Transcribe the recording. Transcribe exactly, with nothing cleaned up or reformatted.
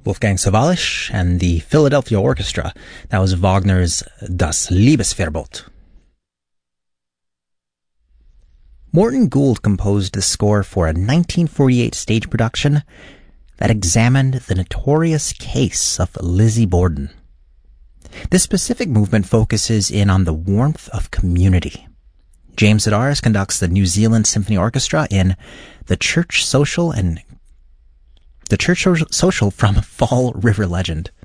Wolfgang Sawallisch and the Philadelphia Orchestra. That was Wagner's Das Liebesverbot. Morton Gould composed the score for a nineteen forty-eight stage production that examined the notorious case of Lizzie Borden. This specific movement focuses in on the warmth of community. James Sedaris conducts the New Zealand Symphony Orchestra in The Church Social and The Church Social from Fall River Legend.